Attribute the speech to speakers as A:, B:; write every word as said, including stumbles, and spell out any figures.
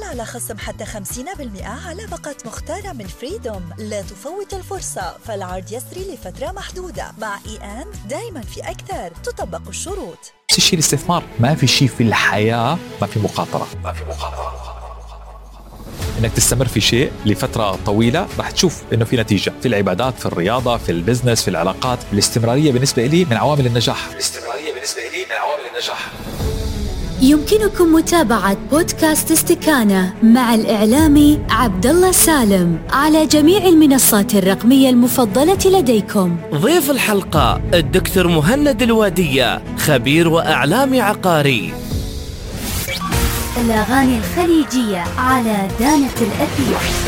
A: على خصم حتى خمسين بالمئة على باقة مختارة من فريدوم. لا تفوت الفرصة، فالعرض يسري لفترة محدودة. مع إي أند دايما في أكثر، تطبق الشروط.
B: نفس الشيء الاستثمار، ما في شيء في الحياة ما في مخاطرة. ما في مخاطرة. انك تستمر في شيء لفترة طويلة راح تشوف انه في نتيجة في العبادات، في الرياضة، في البزنس، في العلاقات. الاستمرارية بالنسبة لي من عوامل النجاح. الاستمرارية بالنسبة لي من عوامل النجاح.
C: يمكنكم متابعة بودكاست استكانة مع الإعلامي عبد الله سالم على جميع المنصات الرقمية المفضلة لديكم.
D: ضيف الحلقة الدكتور مهند الوادية، خبير وإعلامي عقاري.
C: الأغاني الخليجية على دانة الأثير.